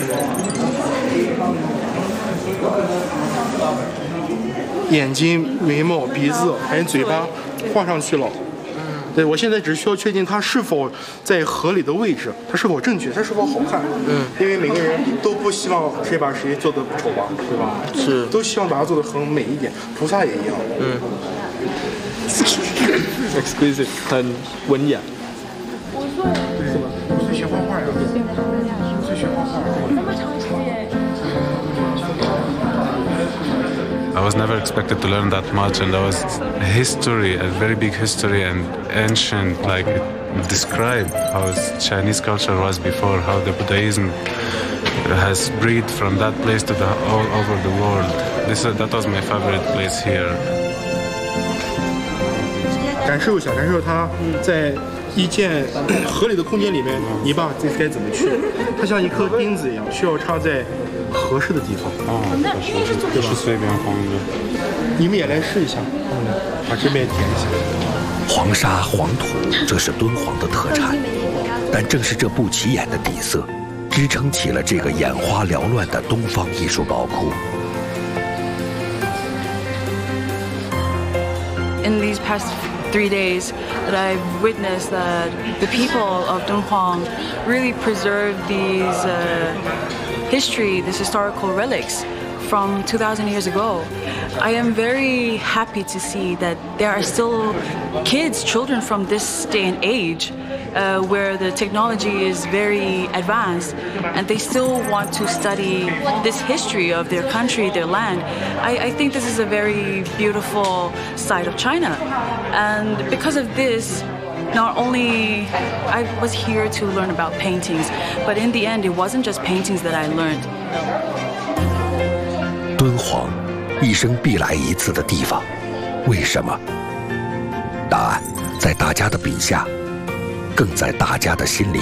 眼睛、眉毛、鼻子还有嘴巴画上去了。对，我现在只需要确定它是否在合理的位置，它是否正确，它是否好看。因为每个人都不希望谁把谁做的丑吧，对吧？ 是， 都希望把它做的很美一点。菩萨也一样。 exquisite， 很文雅。 对，是吧？你是学画画呀？你是学画画。那么长时间。 I was never expected to learn that much, and there was history, a very big history and ancient, like describe how Chinese culture was before, how the Buddhism has spread from that place to all over the world. That was my favorite place here. 感受一下，感受它在一件合理的空间里面，你把这该怎么去？它像一颗钉子一样，需要插在合适的地方。 对吧？是随便放的。 你们也来试一下，把这边填一下。 黄沙黄土，这是敦煌的特产，但正是这不起眼的底色，支撑起了这个眼花缭乱的东方艺术宝库。 In these past 3 days that I've witnessed that the people of Dunhuang really preserve these historical relics from 2,000 years ago. I am very happy to see that there are still children from this day and age where the technology is very advanced and they still want to study this history of their country, their land. I think this is a very beautiful side of China. And because of this, not only I was here to learn about paintings, but in the end, it wasn't just paintings that I learned. 敦煌，一生必来一次的地方，为什么？答案在大家的笔下，更在大家的心里。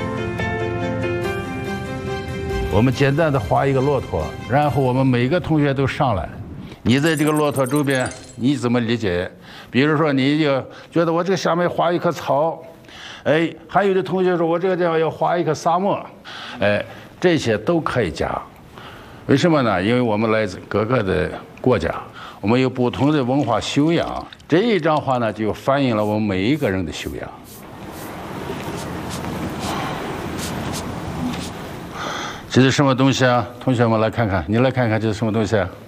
我们简单的画一个骆驼，然后我们每个同学都上来。你在这个骆驼周边，你怎么理解？比如说，你就觉得我这个下面画一棵草，哎，还有的同学说我这个地方要画一棵沙漠，哎，这些都可以加。为什么呢？因为我们来自各个的国家，我们有不同的文化修养。这一张画呢，就反映了我们每一个人的修养。这是什么东西啊？同学们来看看，你来看看这是什么东西啊？